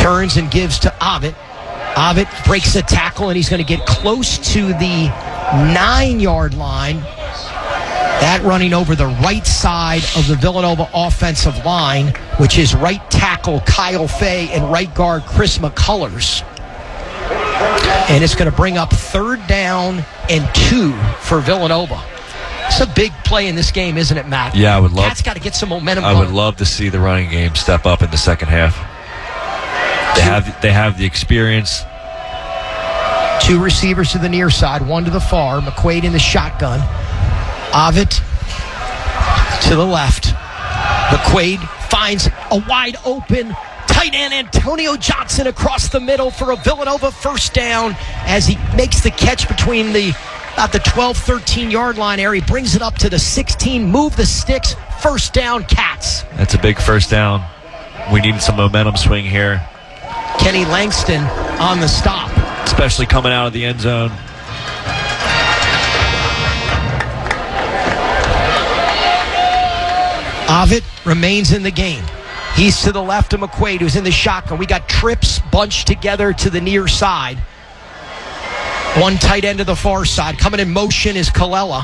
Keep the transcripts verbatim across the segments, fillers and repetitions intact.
Turns and gives to Ovitt. Ovitt breaks a tackle, and he's going to get close to the nine-yard line. That running over the right side of the Villanova offensive line, which is right tackle Kyle Fay and right guard Chris McCullers. And it's going to bring up third down and two for Villanova. It's a big play in this game, isn't it, Matt? Yeah, I would love. Cat's got to get some momentum. I going. would love to see the running game step up in the second half. They have they have the experience. Two receivers to the near side, one to the far. McQuaid in the shotgun. Ovitt to the left. McQuaid finds a wide open tight end Antonio Johnson across the middle for a Villanova first down as he makes the catch between the about the twelve, thirteen-yard line area. He brings it up to the sixteen. Move the sticks. First down, Cats. That's a big first down. We need some momentum swing here. Kenny Langston on the stop. Especially coming out of the end zone. Ovitt remains in the game. He's to the left of McQuaid, who's in the shotgun. We got trips bunched together to the near side. One tight end to the far side. Coming in motion is Colella.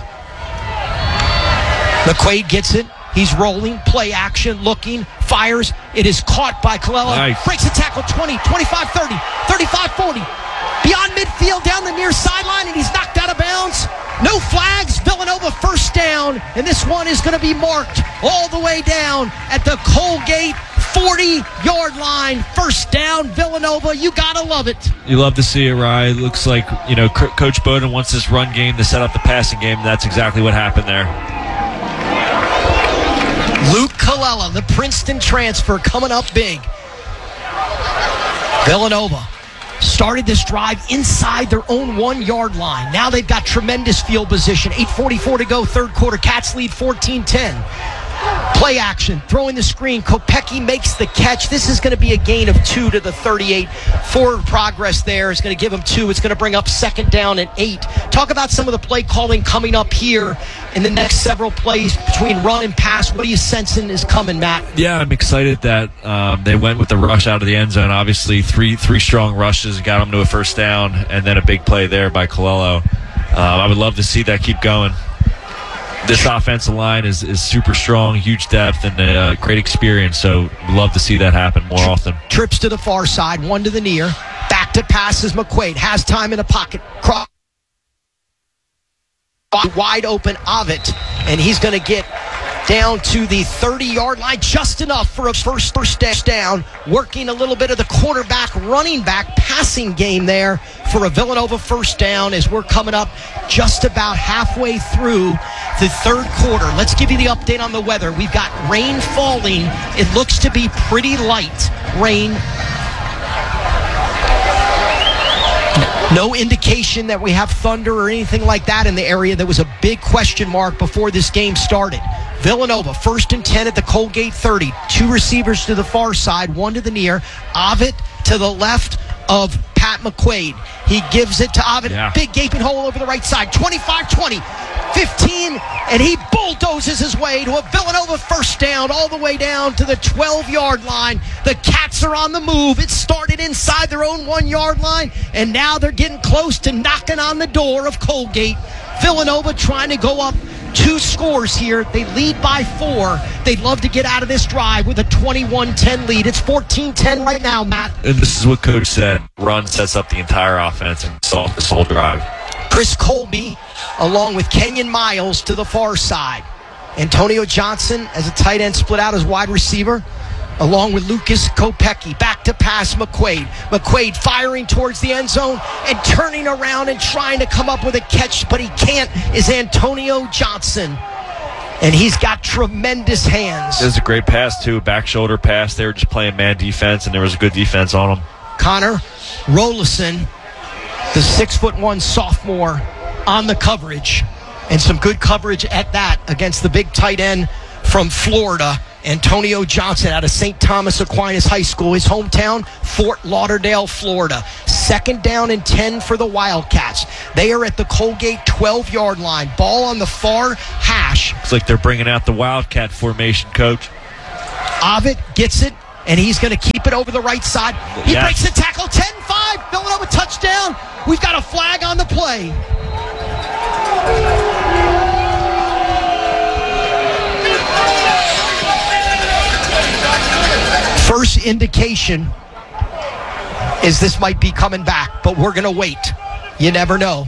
McQuaid gets it. He's rolling. Play action. Looking. Fires. It is caught by Colella. Nice. Breaks a tackle. twenty, twenty-five, thirty, thirty-five, forty. Beyond midfield down the near sideline, and he's knocked out of bounds. No flags. Villanova first down, and this one is going to be marked all the way down at the Colgate forty-yard line. First down, Villanova. You got to love it. You love to see it, Rye. It looks like, you know, C- Coach Bowden wants this run game to set up the passing game, and that's exactly what happened there. Luke Colella, the Princeton transfer, coming up big. Villanova started this drive inside their own one-yard line. Now they've got tremendous field position. eight forty-four to go, third quarter. Cats lead fourteen ten. Play action, throwing the screen. Kopecky makes the catch. This is going to be a gain of two to the thirty-eight. Forward progress there is going to give them two. It's going to bring up second down and eight. Talk about some of the play calling coming up here in the next several plays between run and pass. What are you sensing is coming, Matt? Yeah, I'm excited that um, they went with the rush out of the end zone. Obviously, three three strong rushes got them to a first down, and then a big play there by Colello. Uh, I would love to see that keep going. This offensive line is, is super strong, huge depth, and a great experience, so love to see that happen more often. Trips to the far side, one to the near. Back to passes McQuaid. Has time in the pocket. Cross. Wide open Ovitt, and he's going to get down to the thirty-yard line, just enough for a first first down. Working a little bit of the quarterback, running back, passing game there for a Villanova first down as we're coming up just about halfway through the third quarter. Let's give you the update on the weather. We've got rain falling. It looks to be pretty light rain. No indication that we have thunder or anything like that in the area. There was a big question mark before this game started. Villanova, first and ten at the Colgate thirty. Two receivers to the far side, one to the near. Ovitt to the left of Pat McQuaid. He gives it to Ovitt. Yeah. Big gaping hole over the right side. twenty-five twenty, fifteen, and he bulldozes his way to a Villanova first down all the way down to the twelve-yard line. The Cats are on the move. It started inside their own one-yard line, and now they're getting close to knocking on the door of Colgate. Villanova trying to go up two scores here. They lead by four. They'd love to get out of this drive with a twenty-one ten lead. It's fourteen ten right now, Matt. And this is what Coach said. Run sets up the entire offense and solve this whole drive. Chris Colby along with Kenyon Miles to the far side. Antonio Johnson as a tight end split out as wide receiver, along with Lucas Kopecky. Back to pass McQuaid. McQuaid firing towards the end zone and turning around and trying to come up with a catch, but he can't, is Antonio Johnson. And he's got tremendous hands. This is a great pass, too. Back shoulder pass. They were just playing man defense, and there was a good defense on them. Connor Rollison, the six foot one sophomore, on the coverage. And some good coverage at that against the big tight end from Florida, Antonio Johnson out of Saint Thomas Aquinas High School. His hometown, Fort Lauderdale, Florida. Second down and ten for the Wildcats. They are at the Colgate twelve-yard line. Ball on the far hash. It's like they're bringing out the Wildcat formation, Coach. Ovitt gets it, and he's going to keep it over the right side. He Yes. breaks the tackle. ten five. Villanova touchdown. We've got a flag on the play. First indication is this might be coming back, but we're going to wait. You never know.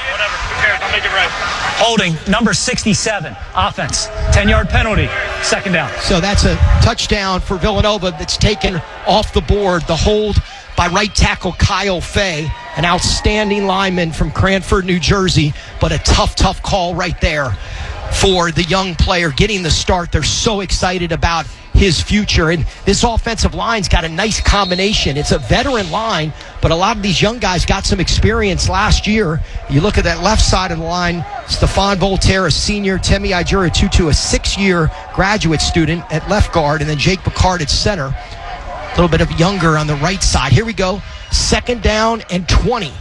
Holding, number sixty-seven, offense, ten-yard penalty, second down. So that's a touchdown for Villanova that's taken off the board. The hold by right tackle Kyle Fay, an outstanding lineman from Cranford, New Jersey, but a tough, tough call right there for the young player getting the start. They're so excited about his future, and this offensive line's got a nice combination. It's a veteran line, but a lot of these young guys got some experience last year. You look at that left side of the line, Stephon Voltaire, a senior, Temi Ijura Tutu, a six-year graduate student at left guard, and then Jake Picard at center. A little bit of younger on the right side. Here we go, second down and twenty.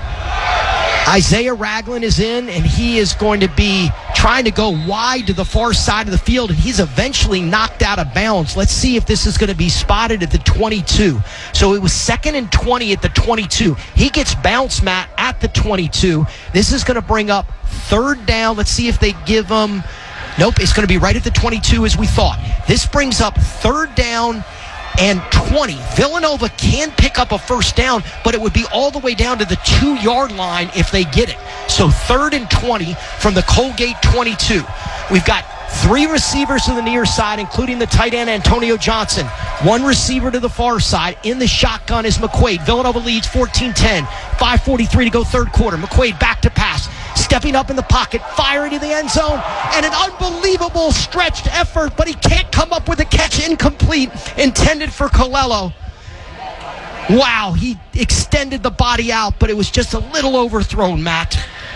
Isaiah Ragland is in, and he is going to be trying to go wide to the far side of the field, and he's eventually knocked out of bounds. Let's see if this is going to be spotted at the twenty-two. So it was second and twenty at the twenty-two. He gets bounced, Matt, at the twenty-two. This is going to bring up third down. Let's see if they give him... Nope, it's going to be right at the twenty-two as we thought. This brings up third down and twenty. Villanova can pick up a first down, but it would be all the way down to the two-yard line if they get it. So third and twenty from the Colgate twenty-two. We've got three receivers to the near side, including the tight end Antonio Johnson. One receiver to the far side. In the shotgun is McQuaid. Villanova leads fourteen ten. five forty-three to go third quarter. McQuaid back to pass. Stepping up in the pocket, firing to the end zone, and an unbelievable stretched effort, but he can't come up with a catch. Incomplete, intended for Colello. Wow, he extended the body out, but it was just a little overthrown, Matt.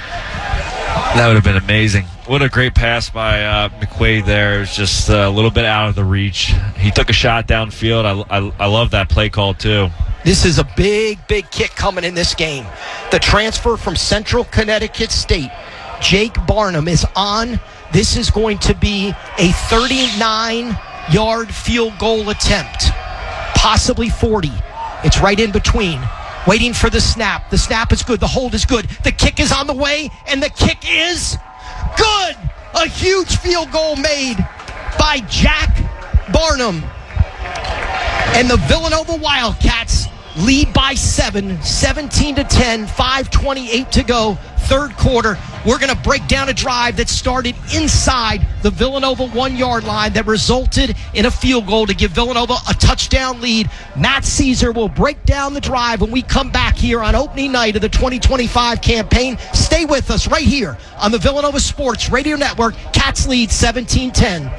That would have been amazing. What a great pass by uh, McQuaid there. It was just uh, a little bit out of the reach. He took a shot downfield. I, I, I love that play call, too. This is a big, big kick coming in this game. The transfer from Central Connecticut State, Jake Barnum, is on. This is going to be a thirty-nine-yard field goal attempt, possibly forty. It's right in between. Waiting for the snap. The snap is good. The hold is good. The kick is on the way, and the kick is good. A huge field goal made by Jack Barnum. And the Villanova Wildcats lead by seven, seventeen to ten, five twenty-eight to go, third quarter. We're going to break down a drive that started inside the Villanova one-yard line that resulted in a field goal to give Villanova a touchdown lead. Matt Caesar will break down the drive when we come back here on opening night of the twenty twenty-five campaign. Stay with us right here on the Villanova Sports Radio Network. Cats lead seventeen ten.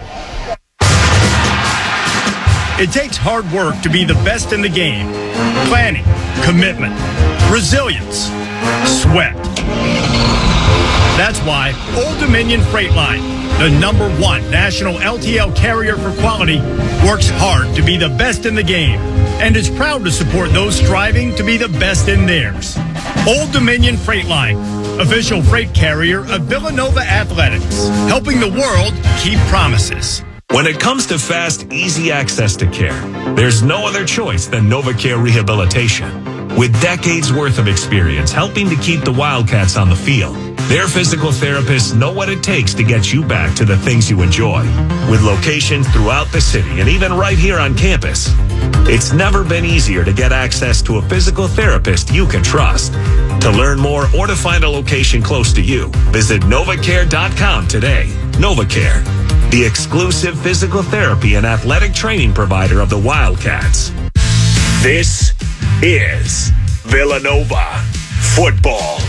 It takes hard work to be the best in the game. Planning, commitment, resilience, sweat. That's why Old Dominion Freight Line, the number one national L T L carrier for quality, works hard to be the best in the game and is proud to support those striving to be the best in theirs. Old Dominion Freight Line, official freight carrier of Villanova Athletics, helping the world keep promises. When it comes to fast, easy access to care, there's no other choice than NovaCare Rehabilitation. With decades worth of experience helping to keep the Wildcats on the field, their physical therapists know what it takes to get you back to the things you enjoy. With locations throughout the city and even right here on campus, it's never been easier to get access to a physical therapist you can trust. To learn more or to find a location close to you, visit novacare dot com today. NovaCare, the exclusive physical therapy and athletic training provider of the Wildcats. This is Villanova football.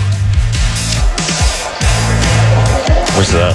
Where's that?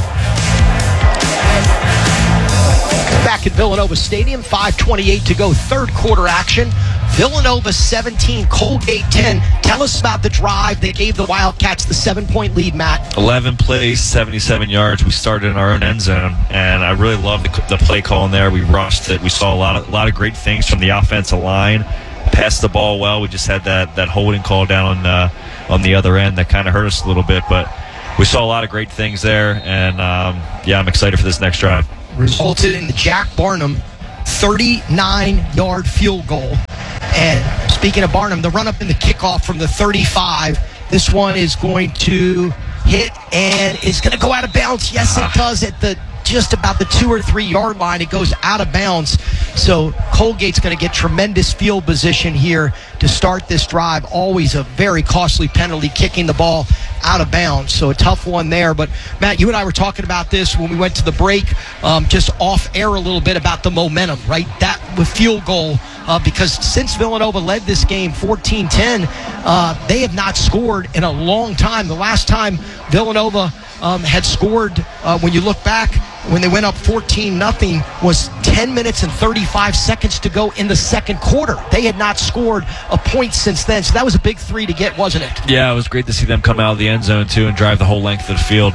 Back at Villanova Stadium, five twenty-eight to go, third quarter action. Villanova seventeen, Colgate ten. Tell us about the drive that gave the Wildcats the seven-point lead, Matt. eleven plays, seventy-seven yards. We started in our own end zone, and I really loved the, the play call in there. We rushed it. We saw a lot of a lot of great things from the offensive line. Passed the ball well. We just had that, that holding call down on, uh, on the other end that kind of hurt us a little bit, but we saw a lot of great things there, and um, yeah, I'm excited for this next drive. Resulted in the Jack Barnum thirty-nine-yard field goal. And speaking of Barnum, the run-up in the kickoff from the thirty-five, this one is going to hit, and it's going to go out of bounds. Yes, it does at the just about the two or three yard line. It goes out of bounds. So Colgate's going to get tremendous field position here to start this drive. Always a very costly penalty, kicking the ball out of bounds. So a tough one there. But Matt, you and I were talking about this when we went to the break, um, just off air a little bit about the momentum, right? That with field goal. Uh, because since Villanova led this game fourteen ten, uh, they have not scored in a long time. The last time Villanova um, had scored, uh, when you look back, when they went up fourteen nothing, was ten minutes and thirty-five seconds to go in the second quarter. They had not scored a point since then. So that was a big three to get, wasn't it? Yeah, it was great to see them come out of the end zone, too, and drive the whole length of the field.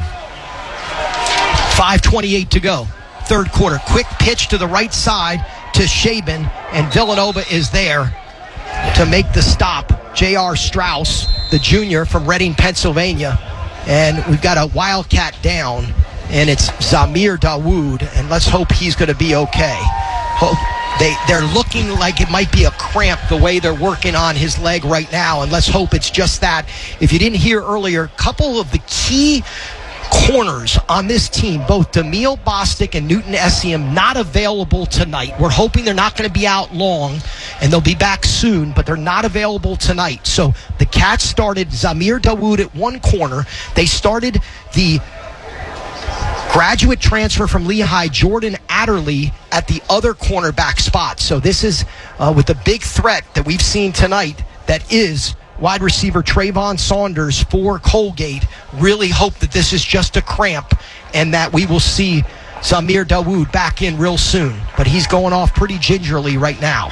five twenty-eight to go. Third quarter. Quick pitch to the right side to Shaban, and Villanova is there to make the stop. J R. Strauss, the junior from Reading, Pennsylvania. And we've got a Wildcat down, and it's Zamir Dawood, and let's hope he's going to be okay. Hope they, they're looking like it might be a cramp the way they're working on his leg right now, and let's hope it's just that. If you didn't hear earlier, a couple of the key corners on this team, both Demille Bostic and Newton Essiem, not available tonight. We're hoping they're not going to be out long, and they'll be back soon, but they're not available tonight. So the Cats started Zamir Dawood at one corner. They started the graduate transfer from Lehigh, Jordan Adderley, at the other cornerback spot. So this is uh, with the big threat that we've seen tonight, that is wide receiver Trayvon Saunders for Colgate. Really hope that this is just a cramp and that we will see Zamir Dawood back in real soon. But he's going off pretty gingerly right now.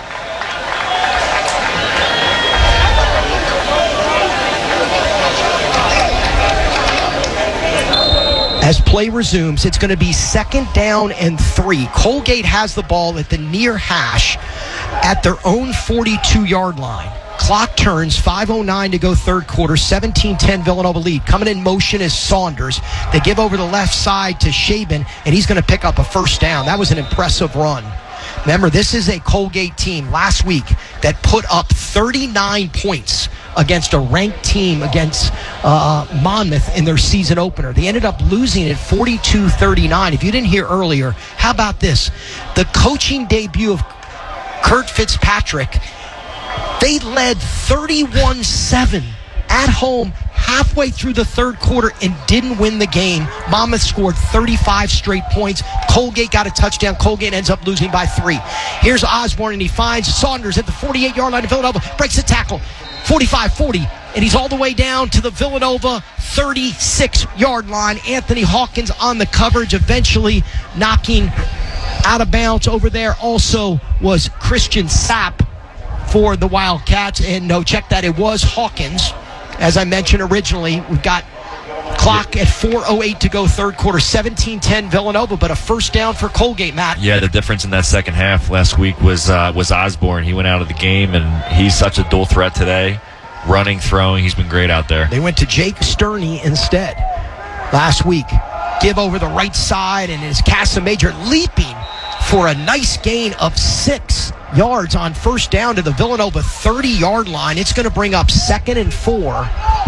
As play resumes, it's going to be second down and three. Colgate has the ball at the near hash at their own forty-two-yard line. Clock turns, five oh nine to go third quarter, seventeen ten Villanova lead. Coming in motion is Saunders. They give over the left side to Shaban, and he's going to pick up a first down. That was an impressive run. Remember, this is a Colgate team last week that put up thirty-nine points against a ranked team against uh, Monmouth in their season opener. They ended up losing it forty-two thirty-nine. If you didn't hear earlier, how about this? The coaching debut of Kurt Fitzpatrick, they led thirty-one seven at home halfway through the third quarter and didn't win the game. Monmouth scored thirty-five straight points. Colgate got a touchdown. Colgate ends up losing by three. Here's Osborne, and he finds Saunders at the forty-eight-yard line of Villanova. Breaks the tackle. forty-five forty, and he's all the way down to the Villanova thirty-six-yard line. Anthony Hawkins on the coverage, eventually knocking out of bounds. Over there also was Christian Sapp for the Wildcats. And no, check that, it was Hawkins. As I mentioned originally, we've got clock at four oh eight to go third quarter, seventeen ten Villanova, but a first down for Colgate, Matt. Yeah, the difference in that second half last week was uh, was Osborne. He went out of the game, and he's such a dual threat today. Running, throwing, he's been great out there. They went to Jake Sterney instead last week. Give over the right side, and it's Casamajor leaping for a nice gain of six yards on first down to the Villanova thirty-yard line. It's going to bring up second and four.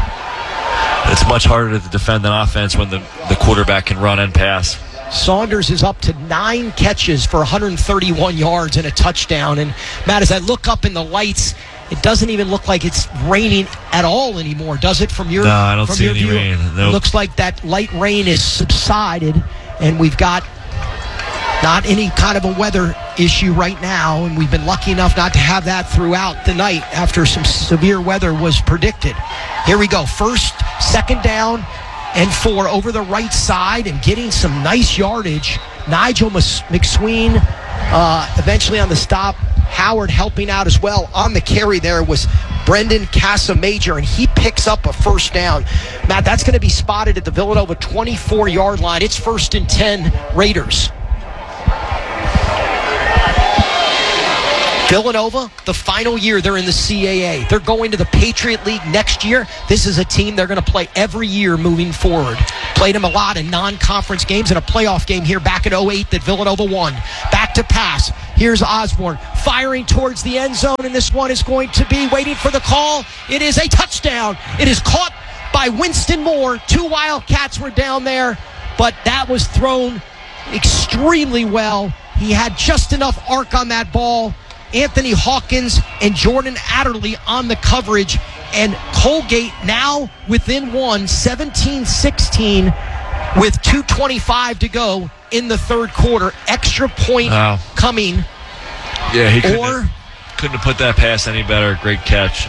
It's much harder to defend an offense when the, the quarterback can run and pass. Saunders is up to nine catches for one hundred thirty-one yards and a touchdown. And, Matt, as I look up in the lights, it doesn't even look like it's raining at all anymore, does it, from your No, I don't from see your any view? rain. It Nope. looks like that light rain is subsided, and we've got not any kind of a weather issue right now, and we've been lucky enough not to have that throughout the night after some severe weather was predicted. Here we go. First, second down and four over the right side, and getting some nice yardage. Nigel McSween uh, eventually on the stop. Howard helping out as well. On the carry there was Brendan Casamajor, and he picks up a first down. Matt, that's going to be spotted at the Villanova twenty-four-yard line. It's first and ten Raiders. Villanova, the final year they're in the C A A. They're going to the Patriot League next year. This is a team they're going to play every year moving forward. Played them a lot in non-conference games and a playoff game here back in oh eight that Villanova won. Back to pass. Here's Osborne firing towards the end zone, and this one is going to be waiting for the call. It is a touchdown. It is caught by Winston Moore. Two Wildcats were down there, but that was thrown extremely well. He had just enough arc on that ball. Anthony Hawkins and Jordan Adderley on the coverage, and Colgate now within one, seventeen sixteen, with two twenty-five to go in the third quarter. Extra point wow. coming. Yeah, he couldn't, or, have, couldn't have put that pass any better. Great catch.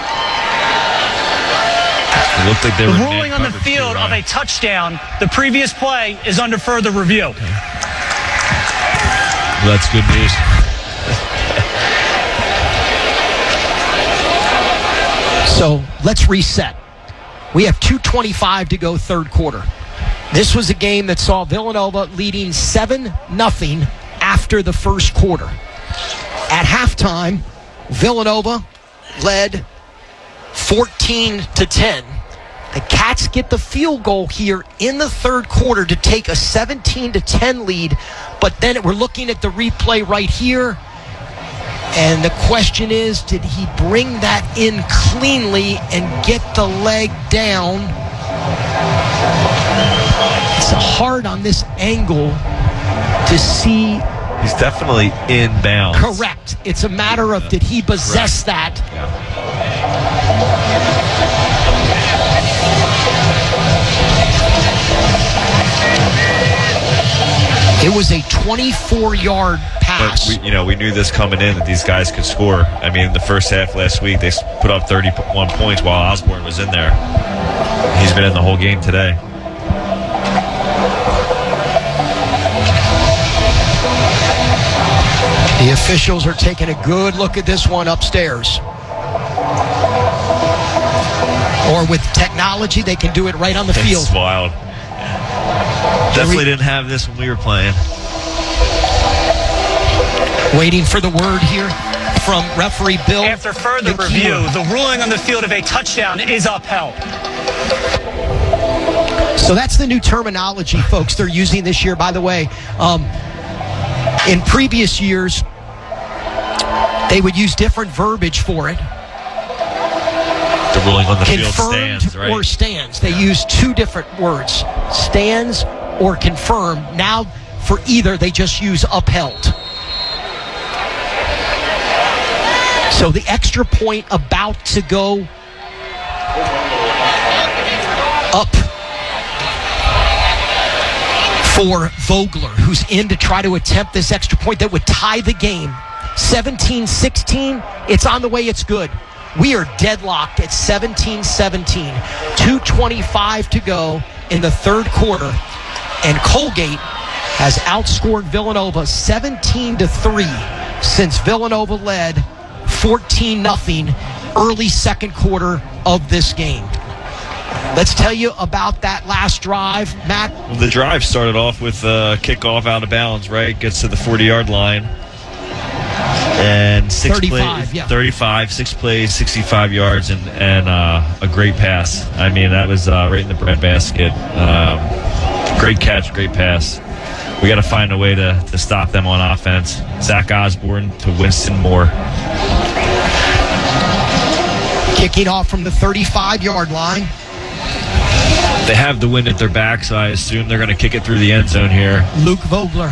It looked like they were ruling on the field too, right? Of a touchdown. The previous play is under further review. Okay. Well, that's good news. So let's reset. We have two twenty-five to go third quarter. This was a game that saw Villanova leading seven nothing after the first quarter. At halftime, Villanova led fourteen to ten. The Cats get the field goal here in the third quarter to take a seventeen to ten lead, but then we're looking at the replay right here. And the question is, did he bring that in cleanly and get the leg down? It's hard on this angle to see. He's definitely in bounds. Correct. It's a matter of, did he possess Correct. that? Yeah. It was a twenty-four-yard pass. But we, you know, we knew this coming in that these guys could score. I mean, in the first half last week, they put up thirty-one points while Osborne was in there. He's been in the whole game today. The officials are taking a good look at this one upstairs. Or with technology, they can do it right on the field. It's wild. Definitely didn't have this when we were playing. Waiting for the word here from referee Bill. After further McKeever. review, the ruling on the field of a touchdown is upheld. So that's the new terminology, folks, they're using this year, by the way. Um, in previous years, they would use different verbiage for it. The ruling on the Confirmed field stands, right? Or stands. They use two different words, stands or confirmed. Now, for either, they just use upheld. So the extra point about to go up for Vogler, who's in to try to attempt this extra point that would tie the game. seventeen sixteen, it's on the way, it's good. We are deadlocked at seventeen seventeen. two twenty-five to go in the third quarter. And Colgate has outscored Villanova seventeen to three since Villanova led fourteen nothing early second quarter of this game. Let's tell you about that last drive, Matt. Well, the drive started off with a kickoff out of bounds, right? Gets to the forty-yard line. And six thirty-five, plays, yeah. thirty-five, six plays, sixty-five yards, and, and uh, a great pass. I mean, that was uh, right in the breadbasket. Um, great catch, great pass. We got to find a way to, to stop them on offense. Zach Osborne to Winston Moore. Kicking off from the thirty-five-yard line. They have the wind at their back, so I assume they're going to kick it through the end zone here. Luke Vogler.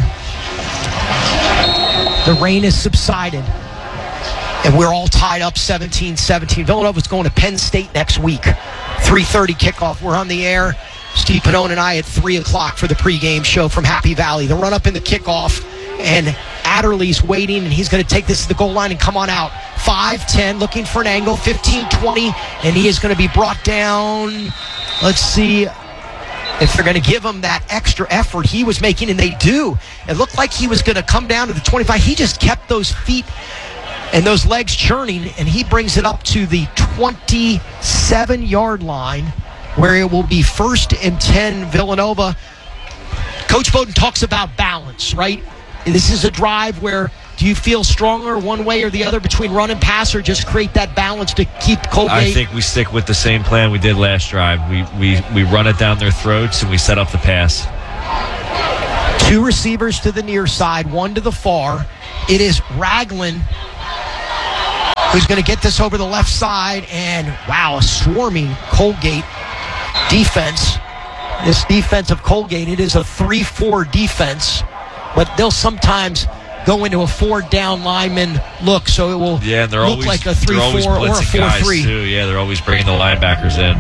The rain has subsided, and we're all tied up seventeen seventeen. Villanova's going to Penn State next week. three thirty kickoff. We're on the air. Steve Pannone and I at three o'clock for the pregame show from Happy Valley. The run-up in the kickoff, and Adderley's waiting, and he's going to take this to the goal line and come on out. five ten, looking for an angle, fifteen twenty, and he is going to be brought down. Let's see if they're going to give him that extra effort he was making, and they do. It looked like he was going to come down to the twenty-five. He just kept those feet and those legs churning, and he brings it up to the twenty-seven-yard line, where it will be first and ten Villanova. Coach Bowden talks about balance, right? This is a drive where Do you feel stronger one way or the other between run and pass, or just create that balance to keep Colgate? I think we stick with the same plan we did last drive. We, we, we run it down their throats, and we set up the pass. Two receivers to the near side, one to the far. It is Ragland who's going to get this over the left side, and wow, a swarming Colgate defense. This defense of Colgate, it is a three four defense, but they'll sometimes go into a four down lineman look, so it will yeah, and they're look always, like a three four or a four three. Yeah, they're always bringing the linebackers in.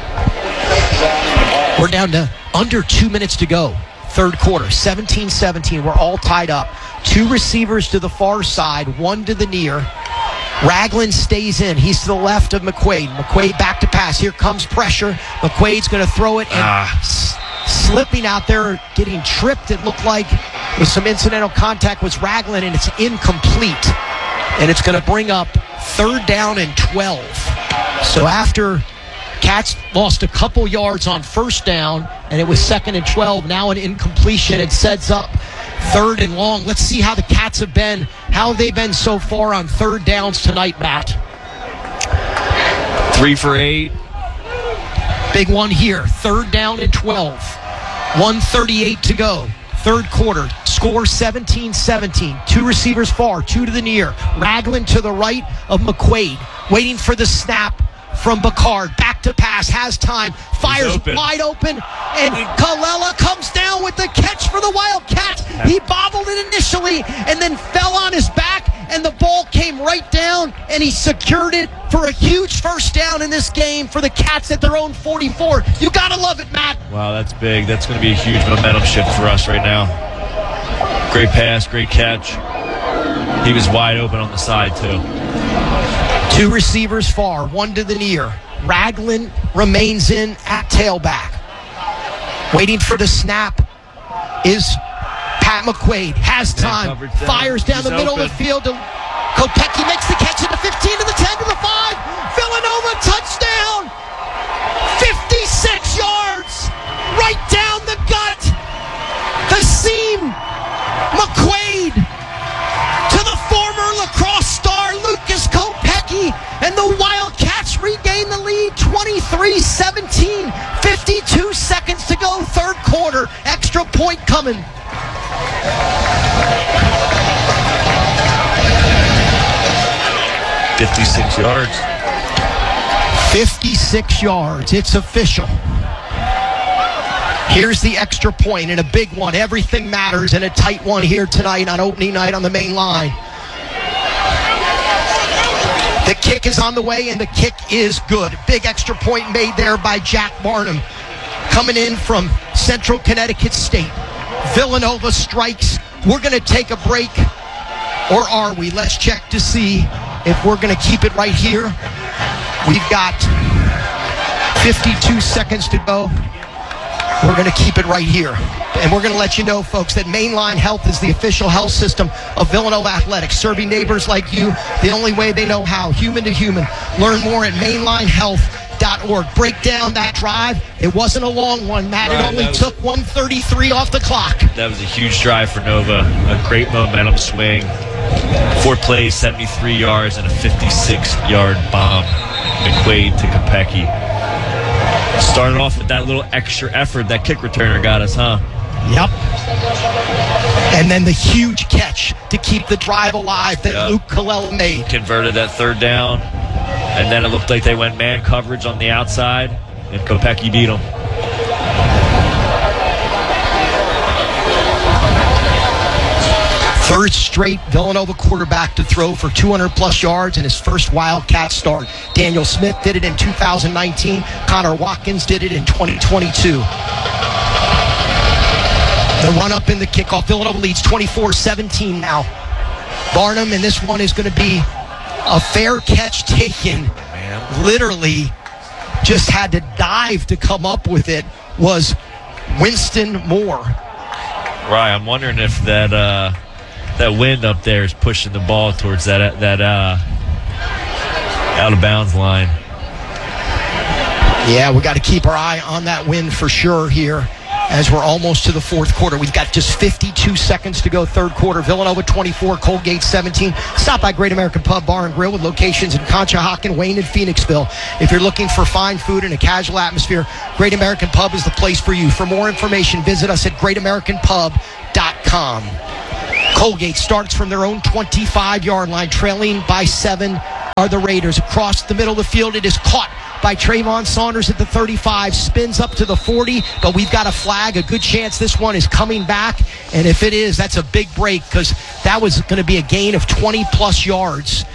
We're down to under two minutes to go. Third quarter, seventeen seventeen. We're all tied up. Two receivers to the far side, one to the near. Ragland stays in. He's to the left of McQuaid. McQuaid back to pass. Here comes pressure. McQuaid's going to throw it, and Ah. s- slipping out there, getting tripped, it looked like, with some incidental contact, was Ragland, and it's incomplete. And it's going to bring up third down and twelve. So after Cats lost a couple yards on first down, and it was second and twelve. Now an incompletion. It sets up third and long. Let's see how the Cats have been. How have they been so far on third downs tonight, Matt? Three for eight. Big one here. Third down and twelve. one thirty-eight to go. Third quarter. Score seventeen seventeen. Two receivers far, two to the near. Ragland to the right of McQuaid. Waiting for the snap from Bacard. Back to pass. Has time. Fires open. wide open. And Colella comes down with the catch for the Wildcats. He bobbled it initially and then fell on his back. And the ball came right down, and he secured it for a huge first down in this game for the Cats at their own forty-four. You gotta love it, Matt. Wow, that's big. That's going to be a huge momentum shift for us right now. Great pass, great catch. He was wide open on the side, too. Two receivers far, one to the near. Ragland remains in at tailback. Waiting for the snap is Pat McQuaid. Has time. covered down. Fires down He's the middle open. of the field. To Kopecky makes the catch at the fifteen, to the ten, to the five. Villanova touchdown. fifty-six yards. Right down the gut. The seam. McQuaid to the former lacrosse star Lucas Kopecky, and the Wildcats regain the lead twenty-three seventeen. fifty-two seconds to go, third quarter. Extra point coming. fifty-six yards. fifty-six yards. It's official. Here's the extra point, and a big one. Everything matters, and a tight one here tonight on opening night on the main line. The kick is on the way, and the kick is good. Big extra point made there by Jack Barnum, coming in from Central Connecticut State. Villanova strikes. We're going to take a break, or are we? Let's check to see if we're going to keep it right here. We've got fifty-two seconds to go. We're going to keep it right here. And we're going to let you know, folks, that Mainline Health is the official health system of Villanova Athletics, serving neighbors like you the only way they know how, human to human. Learn more at mainline health dot org. Break down that drive. It wasn't a long one, Matt. Right, it only that was- took one thirty-three off the clock. That was a huge drive for Nova. A great momentum swing. Four plays, seventy-three yards, and a fifty-six yard bomb. McQuaid to Kopecky. Started off with that little extra effort that kick returner got us, huh? Yep. And then the huge catch to keep the drive alive that Yep. Luke Colella made. Converted that third down, and then it looked like they went man coverage on the outside, and Kopecky beat them. Third straight Villanova quarterback to throw for two hundred plus yards in his first Wildcat start. Daniel Smith did it in two thousand nineteen. Connor Watkins did it in twenty twenty-two. The run up in the kickoff. Villanova leads twenty-four seventeen now. Barnum, and this one is going to be a fair catch taken. Man. Literally just had to dive to come up with it, was Winston Moore. Right, I'm wondering if that uh, that wind up there is pushing the ball towards that that uh, out of bounds line. Yeah, we got to keep our eye on that wind for sure here. as we're almost to the fourth quarter. We've got just fifty-two seconds to go, third quarter. Villanova twenty-four, Colgate seventeen. Stop by Great American Pub, Bar and Grill with locations in Conshohocken, Wayne, and Phoenixville. If you're looking for fine food and a casual atmosphere, Great American Pub is the place for you. For more information, visit us at great american pub dot com. Colgate starts from their own twenty-five-yard line, trailing by seven are the Raiders. Across the middle of the field, it is caught by Trayvon Saunders at the thirty-five, spins up to the forty, but we've got a flag. A good chance this one is coming back, and if it is, that's a big break because that was going to be a gain of twenty-plus yards.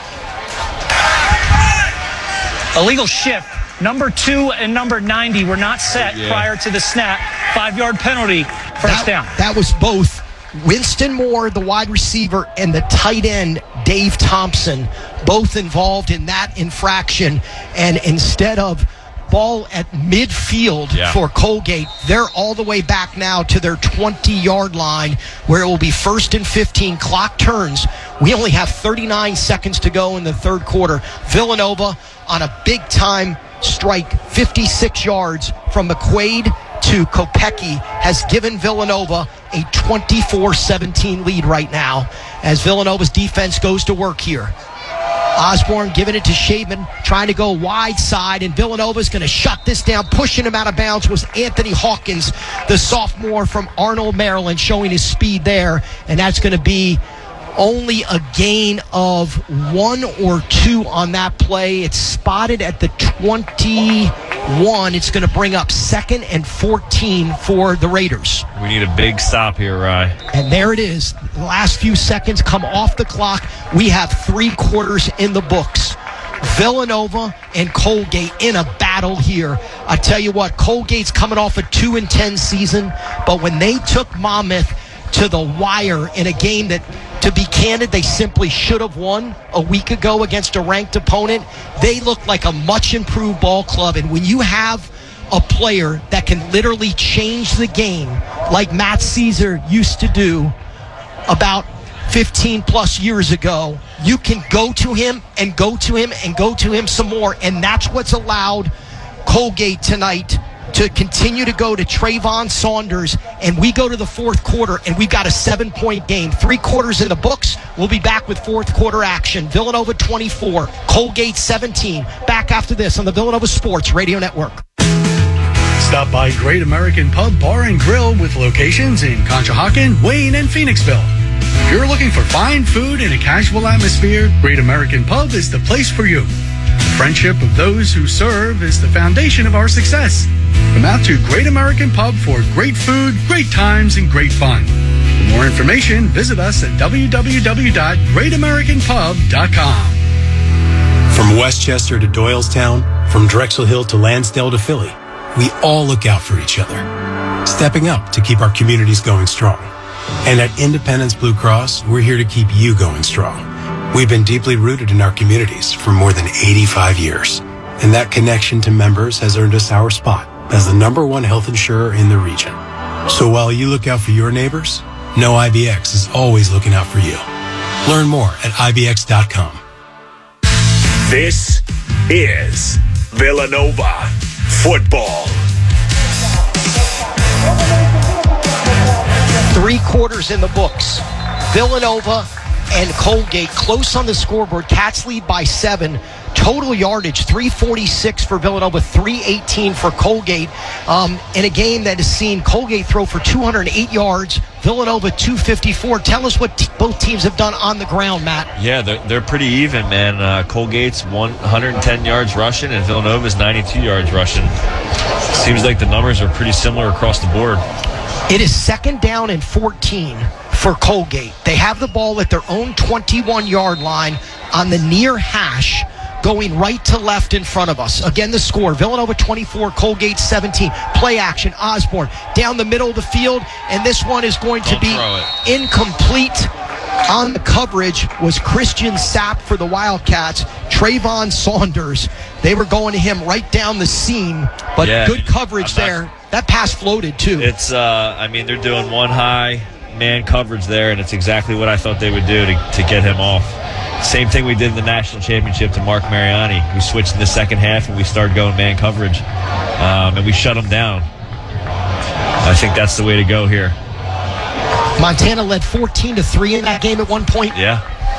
Illegal shift. Number two and number ninety were not set Yeah. prior to the snap. Five-yard penalty, first that, down. That was both Winston Moore, the wide receiver, and the tight end, Dave Thompson, both involved in that infraction. And instead of ball at midfield Yeah. for Colgate, they're all the way back now to their twenty-yard line where it will be first and fifteen. Clock turns. We only have thirty-nine seconds to go in the third quarter. Villanova on a big-time strike, fifty-six yards from McQuaid to Kopecky, has given Villanova a twenty-four seventeen lead right now as Villanova's defense goes to work here. Osborne giving it to Shaman, trying to go wide side, and Villanova's going to shut this down. Pushing him out of bounds was Anthony Hawkins, the sophomore from Arnold, Maryland, showing his speed there, and that's going to be only a gain of one or two on that play. It's spotted at the twenty-one. It's going to bring up second and fourteen for the Raiders. We need a big stop here, Rye. And there it is. The last few seconds come off the clock. We have three quarters in the books. Villanova and Colgate in a battle here. I tell you what, Colgate's coming off a two and ten season, but when they took Monmouth to the wire in a game that, to be candid, they simply should have won a week ago against a ranked opponent, they look like a much improved ball club. And when you have a player that can literally change the game like Matt Caesar used to do about fifteen plus years ago, you can go to him and go to him and go to him some more. And that's what's allowed Colgate tonight to continue to go to Trayvon Saunders, and we go to the fourth quarter, and we've got a seven-point game. Three quarters in the books. We'll be back with fourth quarter action. Villanova twenty-four, Colgate seventeen. Back after this on the Villanova Sports Radio Network. Stop by Great American Pub, Bar and Grill with locations in Conshohocken, Wayne, and Phoenixville. If you're looking for fine food and a casual atmosphere, Great American Pub is the place for you. The friendship of those who serve is the foundation of our success. Come out to Great American Pub for great food, great times, and great fun. For more information, visit us at w w w dot great american pub dot com. From Westchester to Doylestown, from Drexel Hill to Lansdale to Philly, we all look out for each other, stepping up to keep our communities going strong. And at Independence Blue Cross, we're here to keep you going strong. We've been deeply rooted in our communities for more than eighty-five years, and that connection to members has earned us our spot as the number one health insurer in the region. So while you look out for your neighbors, know I B X is always looking out for you. Learn more at I B X dot com. This is Villanova football. Three quarters in the books. Villanova and Colgate close on the scoreboard. Cats lead by seven. Total yardage, three forty-six for Villanova, three eighteen for Colgate. Um, in a game that has seen Colgate throw for two hundred eight yards, Villanova two fifty-four. Tell us what t- both teams have done on the ground, Matt. Yeah, they're, they're pretty even, man. Uh, Colgate's one hundred ten yards rushing, and Villanova's ninety-two yards rushing. Seems like the numbers are pretty similar across the board. It is second down and fourteen for Colgate. They have the ball at their own twenty-one-yard line on the near hash, going right to left in front of us. Again, the score, Villanova twenty-four, Colgate seventeen. Play action, Osborne down the middle of the field, and this one is going to Don't be throw it. incomplete. On the coverage was Christian Sapp for the Wildcats. Trayvon Saunders, they were going to him right down the seam, but Yeah, good coverage I'm not- there. That pass floated, too. It's, uh, I mean, they're doing one high man coverage there, and it's exactly what I thought they would do to, to get him off. Same thing we did in the national championship to Mark Mariani. We switched in the second half, and we started going man coverage, um, and we shut him down. I think that's the way to go here. Montana led fourteen to three in that game at one point. Yeah.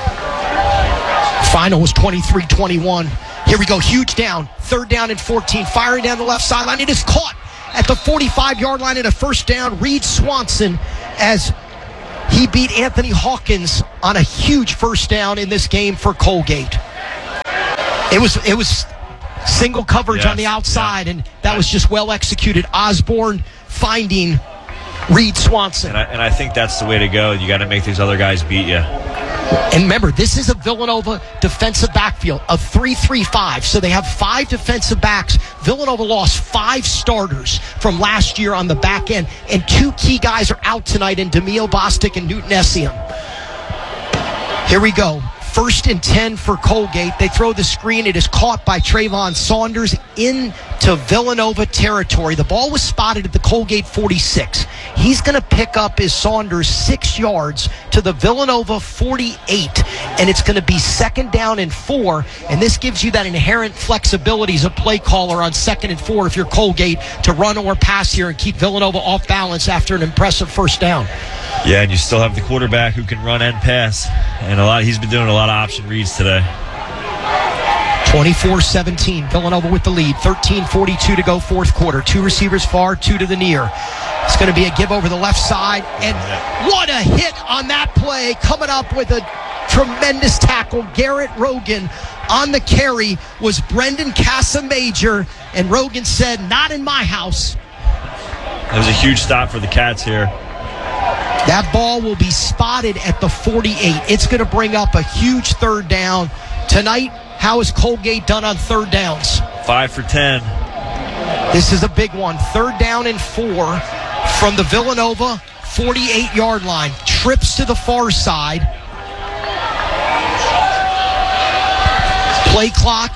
Final was twenty-three twenty-one. Here we go, huge down, third down and fourteen, firing down the left sideline. It is caught at the forty-five-yard line at a first down. Reed Swanson, as he beat Anthony Hawkins on a huge first down in this game for Colgate. It was it was single coverage yes, on the outside, yeah. and that was just well executed. Osborne finding Reed Swanson. And I, and I think that's the way to go. You got to make these other guys beat you. And remember, this is a Villanova defensive backfield, a three three five. So they have five defensive backs. Villanova lost five starters from last year on the back end, and two key guys are out tonight in Demille Bostic and Newton Essien. Here we go. First and ten for Colgate. They throw the screen. It is caught by Trayvon Saunders into Villanova territory. The ball was spotted at the Colgate forty-six. He's going to pick up his Saunders six yards to the Villanova forty-eight, and it's going to be second down and four, and this gives you that inherent flexibility as a play caller on second and four if you're Colgate to run or pass here and keep Villanova off balance after an impressive first down. Yeah, and you still have the quarterback who can run and pass, and a lot. He's been doing a lot of option reads today. twenty-four seventeen, Villanova with the lead. thirteen forty-two to go, fourth quarter. Two receivers far, two to the near. It's going to be a give over the left side, and what a hit on that play. Coming up with a tremendous tackle. Garrett Rogan on the carry was Brendan Casamajor, and Rogan said, "Not in my house." It was a huge stop for the Cats here. That ball will be spotted at the forty-eight. It's going to bring up a huge third down. Tonight, how is Colgate done on third downs? Five for ten. This is a big one. Third down and four from the Villanova forty-eight-yard line. Trips to the far side. Play clock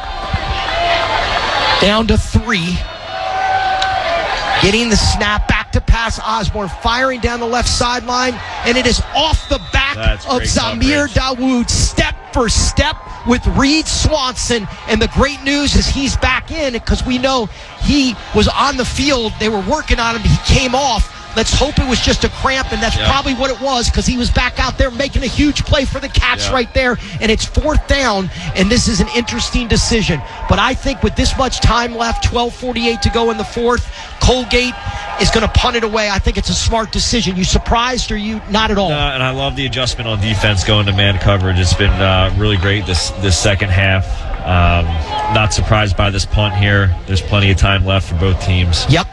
down to three. Getting the snap back to pass. Osborne firing down the left sideline, and it is off the back That's of great Zamir Dawood, step for step with Reed Swanson. And the great news is he's back in, because we know he was on the field. They were working on him. He came off. Let's hope it was just a cramp, and that's yeah. probably what it was, because he was back out there making a huge play for the Cats yeah. right there, and it's fourth down, and this is an interesting decision. But I think with this much time left, twelve forty-eight to go in the fourth, Colgate is going to punt it away. I think it's a smart decision. You surprised, or you not at all? Uh, and I love the adjustment on defense going to man coverage. It's been uh, really great this, this second half. Um, not surprised by this punt here. There's plenty of time left for both teams. Yep.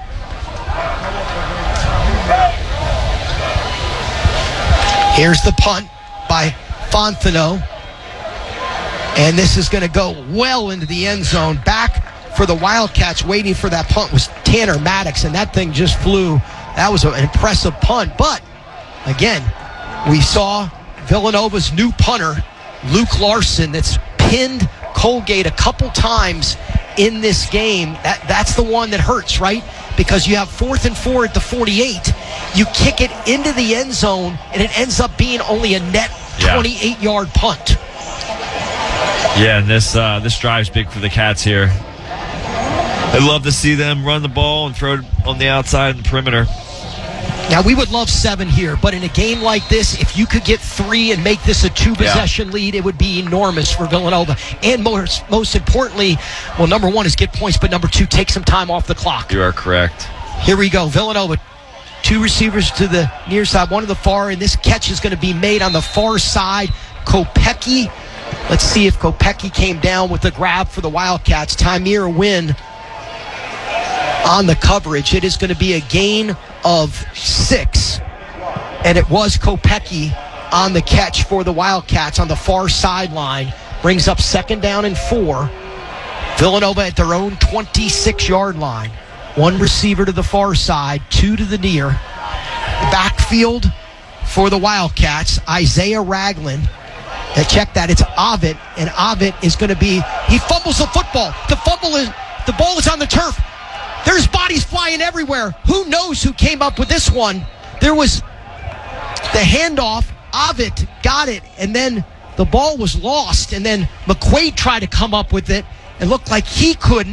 Here's the punt by Fontenot. And this is going to go well into the end zone. Back for the Wildcats waiting for that punt was Tanner Maddox, and that thing just flew. That was an impressive punt. But, again, we saw Villanova's new punter, Luke Larson, that's pinned Colgate a couple times in this game. That That's the one that hurts, right? Because you have fourth and four at the forty-eight. You kick it into the end zone, and it ends up being only a net twenty-eight-yard punt. Yeah, and this uh, this drive's big for the Cats here. I'd love to see them run the ball and throw it on the outside and the perimeter. Now, we would love seven here, but in a game like this, if you could get three and make this a two-possession yeah. lead, it would be enormous for Villanova. And most, most importantly, well, number one is get points, but number two, take some time off the clock. You are correct. Here we go. Villanova, two receivers to the near side, one to the far, and this catch is going to be made on the far side. Kopecky, let's see if Kopecky came down with the grab for the Wildcats. Tamir Wynn on the coverage. It is going to be a gain of six, and it was Kopecky on the catch for the Wildcats on the far sideline. Brings up second down and four. Villanova at their own twenty-six-yard line. One receiver to the far side, two to the near. Backfield for the Wildcats, Isaiah Ragland. And check that, it's Ovitt, and Ovitt is going to be, he fumbles the football. The fumble is, the ball is on the turf. There's bodies flying everywhere. Who knows who came up with this one? There was the handoff. Ovitt got it, and then the ball was lost, and then McQuaid tried to come up with it. It looked like he couldn't,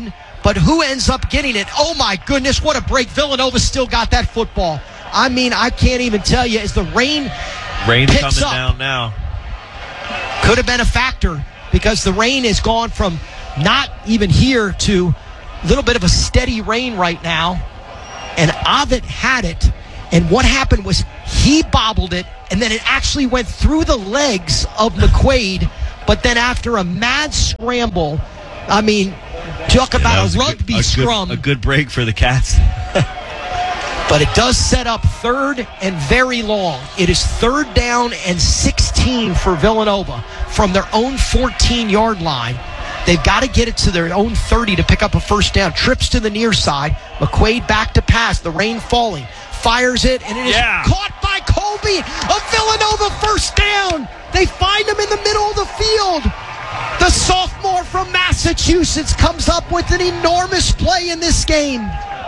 But who ends up getting it? Oh, my goodness, what a break. Villanova still got that football. I mean, I can't even tell you. As the rain Rain's picks coming up, down now. could have been a factor because the rain has gone from not even here to a little bit of a steady rain right now. And Ovid had it. And what happened was he bobbled it, and then it actually went through the legs of McQuaid. But then after a mad scramble, I mean, talk Yeah, that about was a a rugby good, a scrum. Good, a good break for the Cats. But it does set up third and very long. It is third down and sixteen for Villanova from their own fourteen-yard line. They've got to get it to their own thirty to pick up a first down. Trips to the near side. McQuaid back to pass. The rain falling. Fires it, and it is Yeah. caught by Colby. A Villanova first down. They find him in the middle of the field. The sophomore from Massachusetts comes up with an enormous play in this game.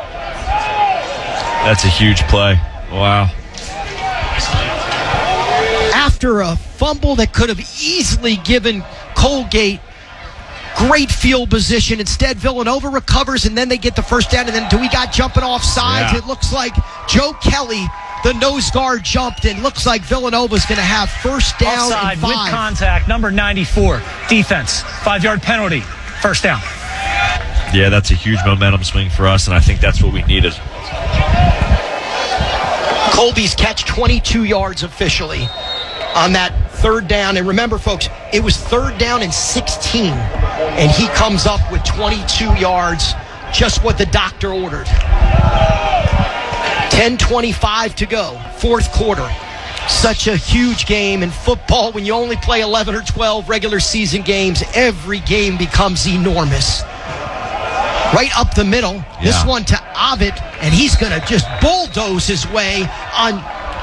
That's a huge play. Wow. After a fumble that could have easily given Colgate great field position, instead Villanova recovers, and then they get the first down. And then do we got jumping off sides? Yeah. It looks like Joe Kelly, the nose guard, jumped, and looks like Villanova's going to have first down Offside and with five. contact, number ninety-four. Defense, five-yard penalty. First down. Yeah, that's a huge momentum swing for us, and I think that's what we needed. Colby's catch twenty-two yards officially on that third down. And remember, folks, it was third down and sixteen, and he comes up with twenty-two yards, just what the doctor ordered. ten twenty-five to go, fourth quarter. Such a huge game in football. When you only play eleven or twelve regular season games, every game becomes enormous. Right up the middle, this Yeah. one to Ovid, and he's going to just bulldoze his way on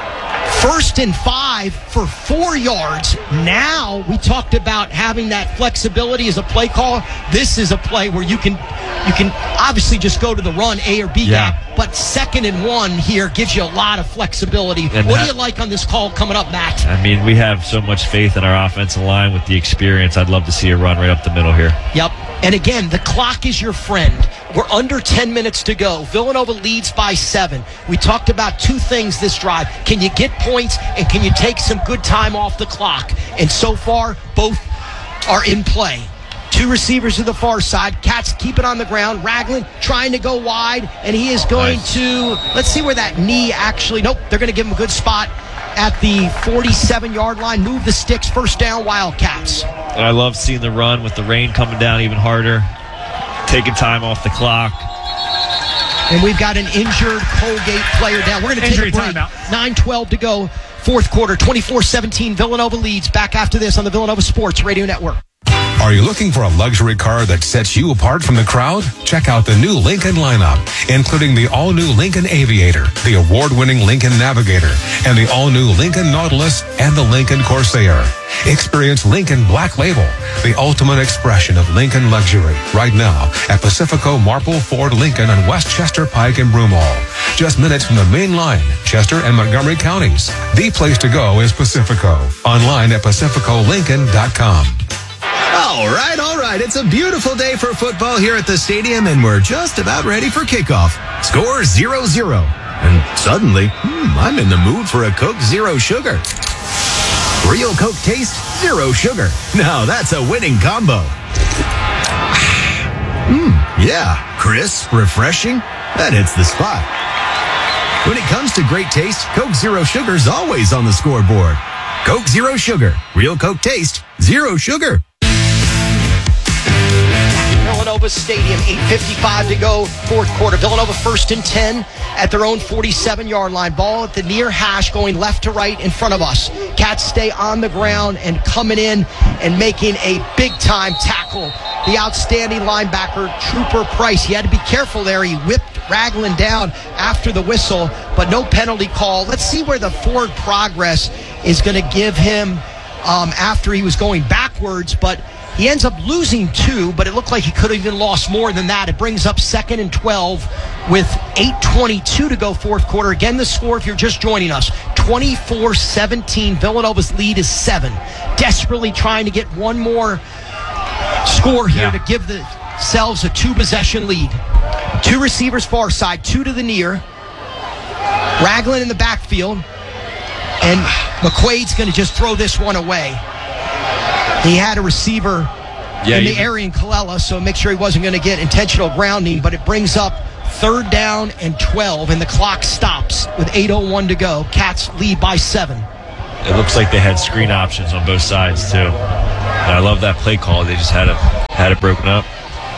first and five for four yards. Now, we talked about having that flexibility as a play caller. This is a play where you can you can obviously just go to the run, A or B Yeah. gap, but second and one here gives you a lot of flexibility. And what that- do you like on this call coming up, Matt? I mean, we have so much faith in our offensive line with the experience. I'd love to see a run right up the middle here. Yep. And again, the clock is your friend. We're under ten minutes to go. Villanova leads by seven. We talked about two things this drive. Can you get points, and can you take some good time off the clock? And so far, both are in play. Two receivers to the far side. Cats keep it on the ground. Ragland trying to go wide, and he is going Nice. to, let's see where that knee actually, nope, they're going to give him a good spot at the forty-seven-yard line. Move the sticks, first down, Wildcats. And I love seeing the run with the rain coming down even harder, taking time off the clock. And we've got an injured Colgate player down. We're going to take Injury a break. timeout. nine twelve to go, fourth quarter, twenty-four seventeen. Villanova leads. Back after this on the Villanova Sports Radio Network. Are you looking for a luxury car that sets you apart from the crowd? Check out the new Lincoln lineup, including the all-new Lincoln Aviator, the award-winning Lincoln Navigator, and the all-new Lincoln Nautilus and the Lincoln Corsair. Experience Lincoln Black Label, the ultimate expression of Lincoln luxury, right now at Pacifico Marple Ford Lincoln on Westchester Pike and Broomall. Just minutes from the main line, Chester and Montgomery counties. The place to go is Pacifico. Online at pacifico lincoln dot com. All right, all right. It's a beautiful day for football here at the stadium, and we're just about ready for kickoff. Score zero zero. And suddenly, hmm, I'm in the mood for a Coke Zero Sugar. Real Coke taste, zero sugar. Now that's a winning combo. Mmm, yeah. Crisp, refreshing. That hits the spot. When it comes to great taste, Coke Zero Sugar's always on the scoreboard. Coke Zero Sugar. Real Coke taste, zero sugar. Villanova Stadium, eight fifty-five to go, fourth quarter. Villanova first and ten at their own forty-seven-yard line. Ball at the near hash going left to right in front of us. Cats stay on the ground and coming in and making a big-time tackle. The outstanding linebacker, Trooper Price. He had to be careful there. He whipped Ragland down after the whistle, but no penalty call. Let's see where the forward progress is going to give him um, after he was going backwards, but he ends up losing two, but it looked like he could have even lost more than that. It brings up second and twelve with eight twenty-two to go, fourth quarter. Again, the score, if you're just joining us, twenty-four seventeen. Villanova's lead is seven. Desperately trying to get one more score here Yeah. to give the themselves a two-possession lead. Two receivers far side, two to the near. Ragland in the backfield. And McQuaid's going to just throw this one away. He had a receiver yeah, in the you, area in Colella, so make sure he wasn't going to get intentional grounding, but it brings up third down and twelve, and the clock stops with eight oh one to go. Cats lead by seven. It looks like they had screen options on both sides, too. And I love that play call. They just had it, had it broken up.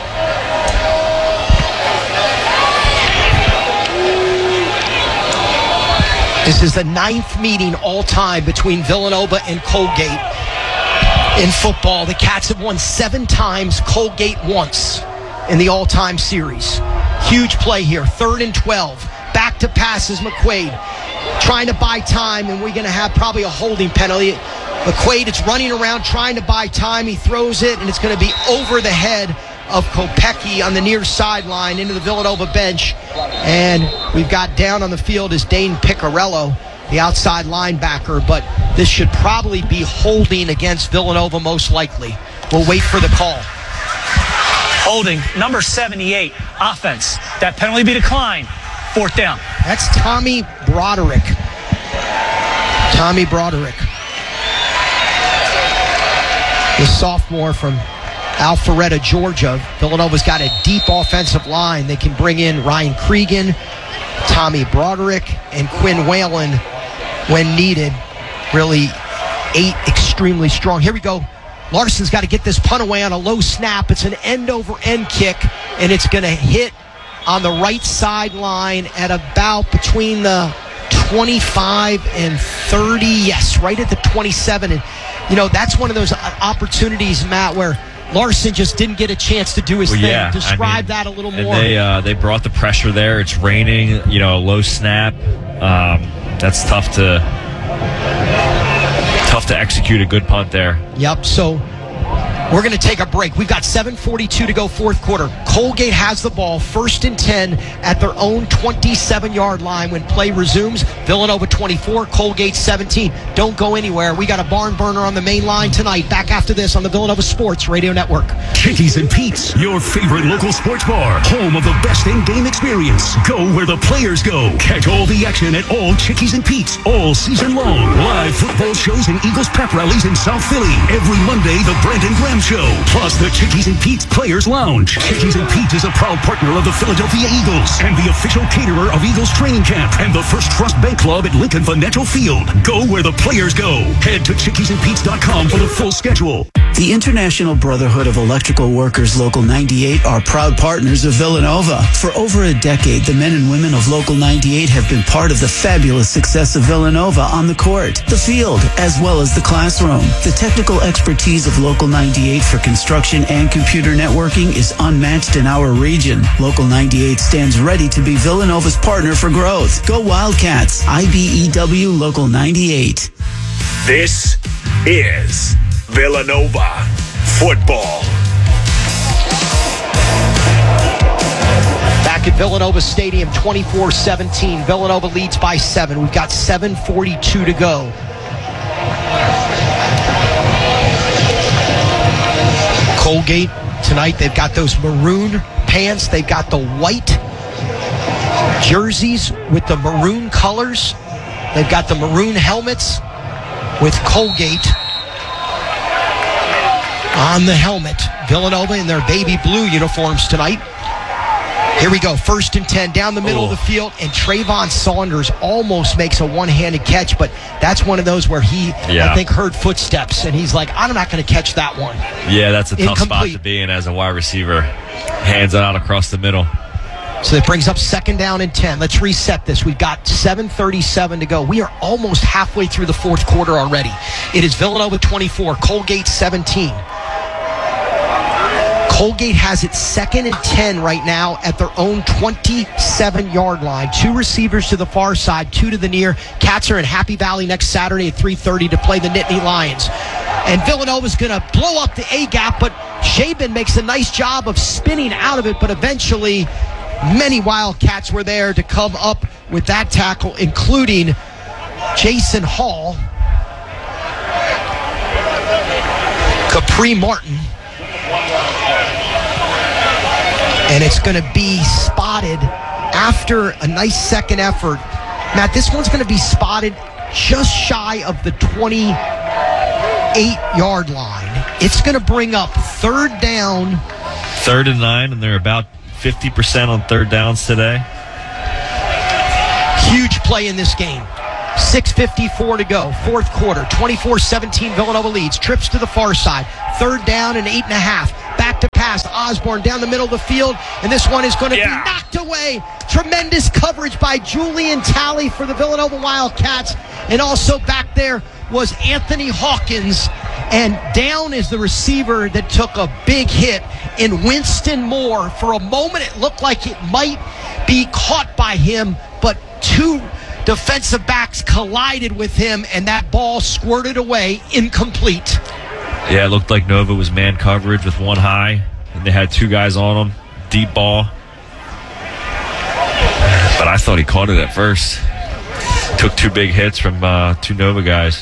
This is the ninth meeting all-time between Villanova and Colgate in football. The Cats have won seven times, Colgate once in the all-time series. Huge play here, third and twelve. Back to passes, McQuaid trying to buy time, and we're going to have probably a holding penalty. McQuaid, it's running around trying to buy time. He throws it, and it's going to be over the head of Kopecky on the near sideline into the Villanova bench. And we've got down on the field is Dane Piccarello, the outside linebacker, but this should probably be holding against Villanova most likely. We'll wait for the call. Holding, number seventy-eight, offense. That penalty be declined. Fourth down. That's Tommy Broderick. Tommy Broderick. The sophomore from Alpharetta, Georgia. Villanova's got a deep offensive line. They can bring in Ryan Cregan, Tommy Broderick, and Quinn Whalen when needed. Really eight extremely strong. Here we go. Larson's got to get this punt away on a low snap. It's an end-over-end kick, and it's going to hit on the right sideline at about between the twenty-five and thirty. Yes, right at the twenty-seven. And, you know, that's one of those opportunities, Matt, where Larson just didn't get a chance to do his well, thing. Yeah, Describe I mean, that a little and more. They uh, they brought the pressure there. It's raining, you know, a low snap. Um, that's tough to tough to execute a good punt there. Yep, so we're going to take a break. We've got seven forty-two to go, fourth quarter. Colgate has the ball, first and ten at their own twenty-seven-yard line when play resumes. Villanova twenty-four, Colgate seventeen. Don't go anywhere. We got a barn burner on the main line tonight. Back after this on the Villanova Sports Radio Network. Chickies and Pete's, your favorite local sports bar. Home of the best in-game experience. Go where the players go. Catch all the action at all Chickies and Pete's all season long. Live football shows and Eagles pep rallies in South Philly. Every Monday, the Brandon Graham Show. Plus the Chickies and Pete's Players Lounge. Chickies and Pete's is a proud partner of the Philadelphia Eagles and the official caterer of Eagles training camp and the First Trust Bank Club at Lincoln Financial Field. Go where the players go. Head to chickies and pete's dot com for the full schedule. The International Brotherhood of Electrical Workers Local ninety-eight are proud partners of Villanova. For over a decade, the men and women of Local ninety-eight have been part of the fabulous success of Villanova on the court, the field, as well as the classroom. The technical expertise of Local ninety-eight for construction and computer networking is unmatched in our region. Local ninety-eight stands ready to be Villanova's partner for growth. Go Wildcats! I B E W Local ninety-eight. This is Villanova football. Back at Villanova Stadium, twenty-four seventeen. Villanova leads by seven. We've got seven forty-two to go. Colgate tonight, they've got those maroon pants. They've got the white jerseys with the maroon colors. They've got the maroon helmets with Colgate on the helmet. Villanova in their baby blue uniforms tonight. Here we go, first and ten, down the middle oh. of the field, and Trayvon Saunders almost makes a one-handed catch, but that's one of those where he, yeah. I think, heard footsteps, and he's like, I'm not going to catch that one. Yeah, that's a tough Incomplete. spot to be in as a wide receiver. Hands it out across the middle. So that brings up second down and ten. Let's reset this. We've got seven thirty-seven to go. We are almost halfway through the fourth quarter already. It is Villanova twenty-four, Colgate seventeen. Colgate has its second and ten right now at their own twenty-seven-yard line. Two receivers to the far side, two to the near. Cats are in Happy Valley next Saturday at three thirty to play the Nittany Lions. And Villanova's going to blow up the A-gap, but Shaban makes a nice job of spinning out of it, but eventually many Wildcats were there to come up with that tackle, including Jason Hall, Capri Martin, And it's going to be spotted after a nice second effort. Matt, this one's going to be spotted just shy of the twenty-eight-yard line. It's going to bring up third down. Third and nine, and they're about fifty percent on third downs today. Huge play in this game. six fifty-four to go. Fourth quarter. twenty-four seventeen Villanova leads. Trips to the far side. Third down and eight and a half. Back to pass. Osborne down the middle of the field. And this one is going to yeah. be knocked away. Tremendous coverage by Julian Talley for the Villanova Wildcats. And also back there was Anthony Hawkins. And down is the receiver that took a big hit in Winston Moore. For a moment, it looked like it might be caught by him, but two defensive backs collided with him, and that ball squirted away, incomplete. Yeah, it looked like Nova was man coverage with one high, and they had two guys on him, deep ball. But I thought he caught it at first. Took two big hits from uh, two Nova guys.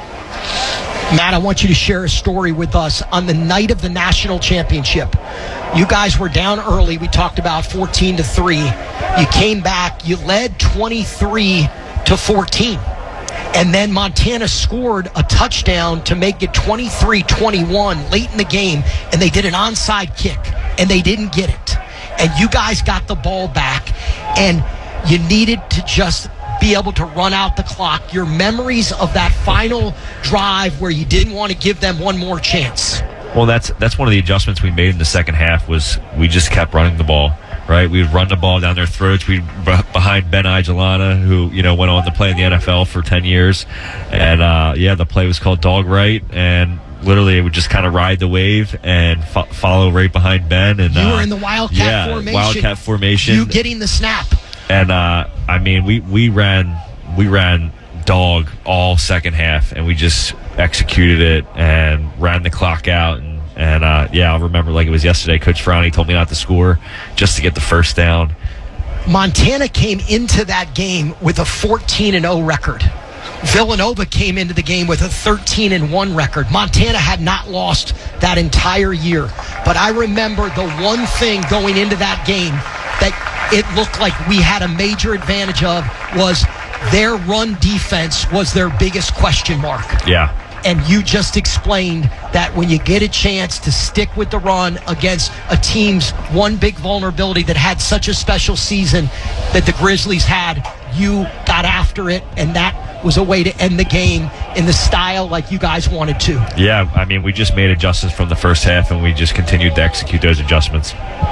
Matt, I want you to share a story with us on the night of the national championship. You guys were down early. We talked about fourteen to three. You came back. You led twenty-three to fourteen. And then Montana scored a touchdown to make it twenty-three twenty-one late in the game. And they did an onside kick. And they didn't get it. And you guys got the ball back. And you needed to just be able to run out the clock. Your memories of that final drive where you didn't want to give them one more chance. Well, that's that's one of the adjustments we made in the second half was we just kept running the ball, right? We'd run the ball down their throats. We'd behind Ben Igelana, who, you know, went on to play in the N F L for ten years. And, uh, yeah, the play was called Dog Right, and literally it would just kind of ride the wave and fo- follow right behind Ben. And You uh, were in the Wildcat yeah, formation. Wildcat formation. You getting the snap. And, uh, I mean, we, we ran we ran dog all second half, and we just executed it and ran the clock out. And, and uh, yeah, I'll remember like it was yesterday. Coach Frowny told me not to score just to get the first down. Montana came into that game with a fourteen and oh record. Villanova came into the game with a thirteen and one record. Montana had not lost that entire year. But I remember the one thing going into that game that it looked like we had a major advantage of was their run defense was their biggest question mark. Yeah. And you just explained that when you get a chance to stick with the run against a team's one big vulnerability that had such a special season that the Grizzlies had, you got after it, and that was a way to end the game in the style like you guys wanted to. Yeah, I mean, we just made adjustments from the first half, and we just continued to execute those adjustments.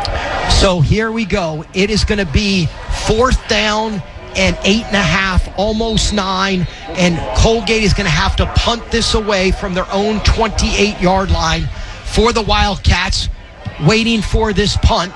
So here we go. It is going to be fourth down and eight and a half, almost nine, and Colgate is going to have to punt this away from their own twenty-eight-yard line for the Wildcats. Waiting for this punt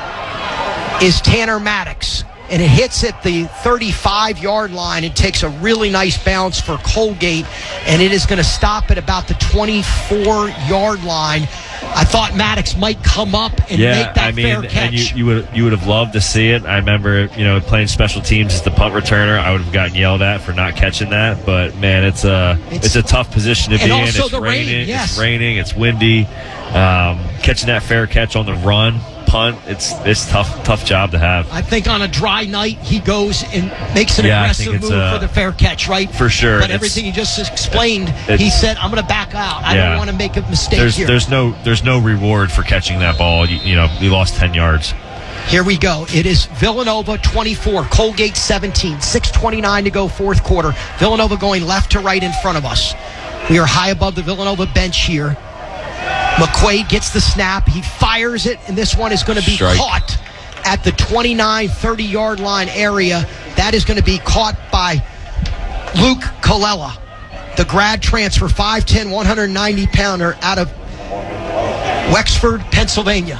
is Tanner Maddox, and it hits at the thirty-five-yard line. It takes a really nice bounce for Colgate, and it is going to stop at about the twenty-four-yard line. I thought Maddox might come up and yeah, make that I mean, fair catch. And you, you would you would have loved to see it. I remember, you know, playing special teams as the punt returner. I would have gotten yelled at for not catching that. But man, it's a it's, it's a tough position to be in. Also it's the raining. rain, yes. It's raining. It's windy. Um, catching that fair catch on the run. Punt, it's it's tough tough job to have. I think on a dry night he goes and makes an yeah, aggressive move uh, for the fair catch, right? For sure. But it's, everything he just explained, he said, "I'm going to back out. I yeah. don't want to make a mistake there's, here." There's no there's no reward for catching that ball. You, you know, we lost ten yards. Here we go. It is Villanova twenty-four, Colgate seventeen, six twenty-nine to go, fourth quarter. Villanova going left to right in front of us. We are high above the Villanova bench here. McQuaid gets the snap. He fires it, and this one is going to be Strike. caught at the twenty-nine, thirty-yard line area. That is going to be caught by Luke Colella, the grad transfer, five ten, one hundred ninety pounder out of Wexford, Pennsylvania.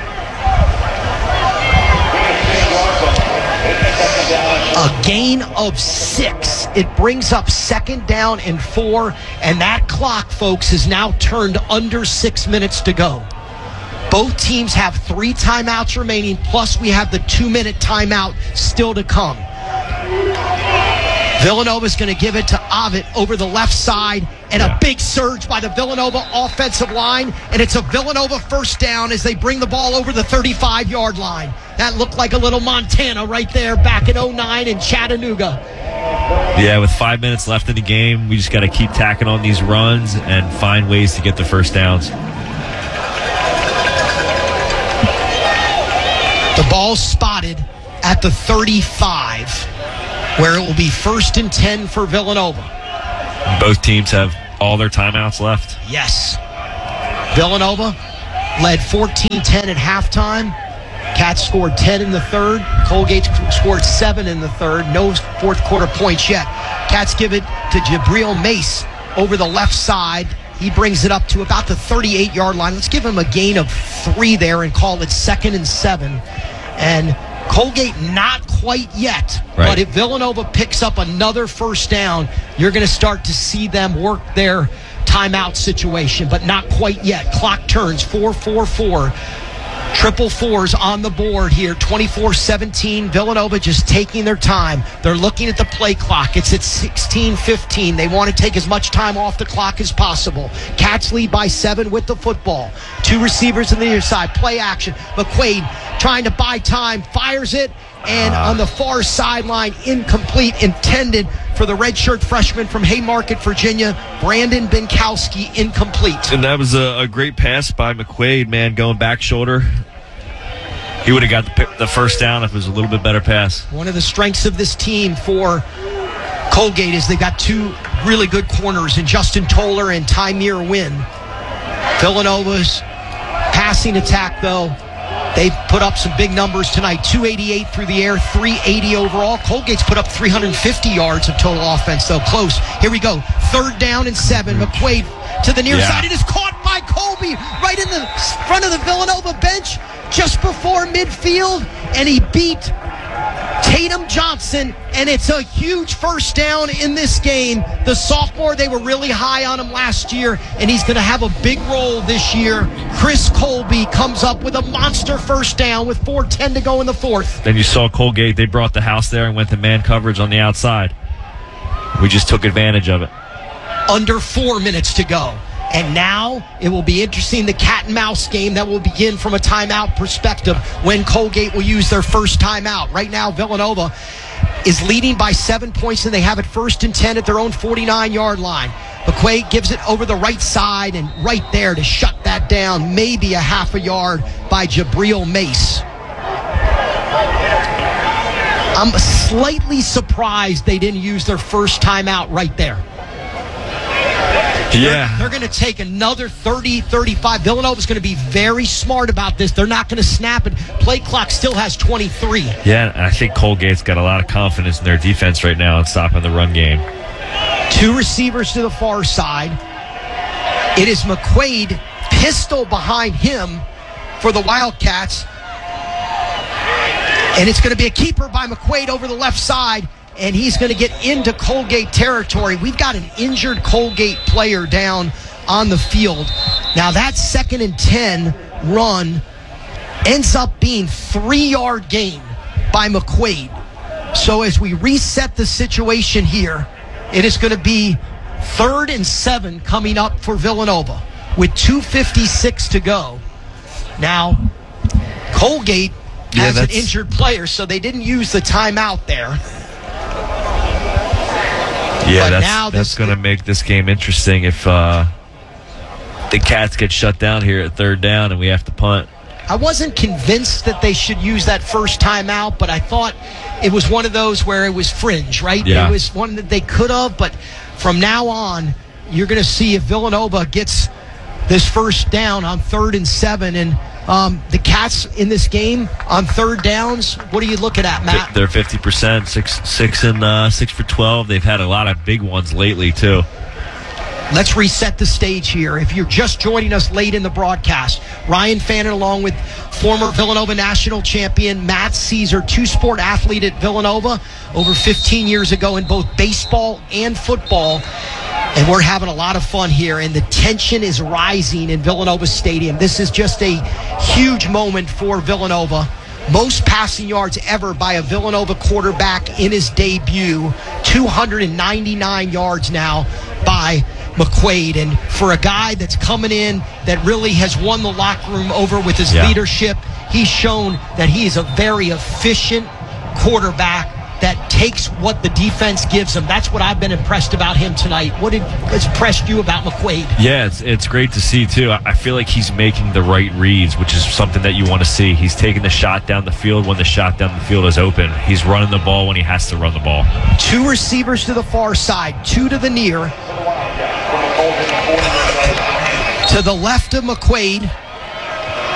A gain of six. It brings up second down and four, and that clock, folks, is now turned under six minutes to go. Both teams have three timeouts remaining, plus we have the two-minute timeout still to come. Villanova's going to give it to Avit over the left side, and yeah. a big surge by the Villanova offensive line, and it's a Villanova first down as they bring the ball over the thirty-five-yard line. That looked like a little Montana right there back in oh nine in Chattanooga. Yeah, with five minutes left in the game, we just got to keep tacking on these runs and find ways to get the first downs. The ball's spotted at the thirty-five, where it will be first and ten for Villanova. Both teams have all their timeouts left. Yes. Villanova led fourteen ten at halftime. Cats scored ten in the third. Colgate scored seven in the third. No fourth quarter points yet. Cats give it to Jabril Mace over the left side. He brings it up to about the thirty-eight-yard line. Let's give him a gain of three there and call it second and seven. And Colgate not quite yet, right. But if Villanova picks up another first down, you're going to start to see them work their timeout situation, but not quite yet. Clock turns, four four four. Triple fours on the board here, twenty-four seventeen. Villanova just taking their time. They're looking at the play clock. It's at sixteen fifteen. They want to take as much time off the clock as possible. Cats lead by seven with the football. Two receivers on the near side. Play action. McQuaid trying to buy time, fires it, and uh. on the far sideline, incomplete, intended for the redshirt freshman from Haymarket, Virginia, Brandon Binkowski, incomplete. And that was a, a great pass by McQuaid, man, going back shoulder. He would have got the, the first down if it was a little bit better pass. One of the strengths of this team for Colgate is they've got two really good corners in Justin Toller and Tymir Wynn. Villanova's passing attack, though, they've put up some big numbers tonight. two eighty-eight through the air, three eighty overall. Colgate's put up three hundred fifty yards of total offense, though. Close. Here we go. Third down and seven. McQuaid to the near yeah. side. It is caught by Colby right in the front of the Villanova bench just before midfield, and he beat Tatum Johnson, and it's a huge first down in this game. The sophomore, they were really high on him last year, and he's going to have a big role this year. Chris Colby comes up with a monster first down with four ten to go in the fourth. Then you saw Colgate, they brought the house there and went to man coverage on the outside. We just took advantage of it. Under four minutes to go. And now it will be interesting, the cat and mouse game that will begin from a timeout perspective when Colgate will use their first timeout. Right now, Villanova is leading by seven points, and they have it first and ten at their own forty-nine-yard line. McQuaid gives it over the right side, and right there to shut that down, maybe a half a yard by Jabril Mace. I'm slightly surprised they didn't use their first timeout right there. Yeah. They're, they're going to take another thirty, thirty-five. Villanova's going to be very smart about this. They're not going to snap it. Play clock still has twenty-three. Yeah, I think Colgate's got a lot of confidence in their defense right now and stopping the run game. Two receivers to the far side. It is McQuaid, pistol behind him for the Wildcats. And it's going to be a keeper by McQuaid over the left side. And he's going to get into Colgate territory. We've got an injured Colgate player down on the field. Now that second and ten run ends up being three-yard gain by McQuaid. So as we reset the situation here, it is going to be third and seven coming up for Villanova with two fifty-six to go. Now, Colgate yeah, has an injured player, so they didn't use the timeout there. Yeah, but that's, that's going to make this game interesting if uh, the Cats get shut down here at third down and we have to punt. I wasn't convinced that they should use that first timeout, but I thought it was one of those where it was fringe, right? Yeah. It was one that they could have, but from now on, you're going to see if Villanova gets this first down on third and seven. And um, the Cats in this game on third downs, what are you looking at, Matt? They're fifty percent, six, six, and uh, six for twelve. They've had a lot of big ones lately, too. Let's reset the stage here. If you're just joining us late in the broadcast, Ryan Fannin along with former Villanova national champion Matt Caesar, two-sport athlete at Villanova over fifteen years ago in both baseball and football. And we're having a lot of fun here, and the tension is rising in Villanova Stadium. This is just a huge moment for Villanova. most passing yards ever by a Villanova quarterback in his debut, two hundred ninety-nine yards now by McQuaid. And for a guy that's coming in that really has won the locker room over with his Yeah. leadership, he's shown that he is a very efficient quarterback that takes what the defense gives him. That's what I've been impressed about him tonight. What did, has impressed you about McQuaid? Yeah, it's, it's great to see, too. I I feel like he's making the right reads, which is something that you want to see. He's taking the shot down the field when the shot down the field is open. He's running the ball when he has to run the ball. Two receivers to the far side, two to the near. To the left of McQuaid,